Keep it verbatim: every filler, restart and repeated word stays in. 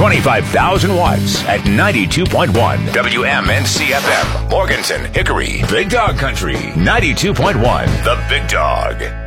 twenty-five thousand watts at ninety-two point one W M N C F M. Morganton, Hickory, Big Dog Country, ninety-two point one The Big Dog.